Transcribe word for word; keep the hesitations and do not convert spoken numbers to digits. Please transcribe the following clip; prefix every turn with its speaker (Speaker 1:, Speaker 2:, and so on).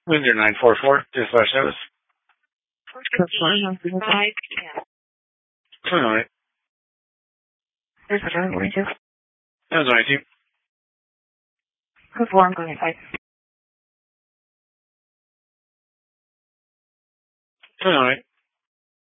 Speaker 1: Windsor nine four four, dispatch service.
Speaker 2: That's fine. I'm speaking to.
Speaker 1: Two nine eight.
Speaker 2: Here's the driver going to.
Speaker 1: That was nineteen.
Speaker 2: Good four, I'm going inside.
Speaker 1: Two nine eight.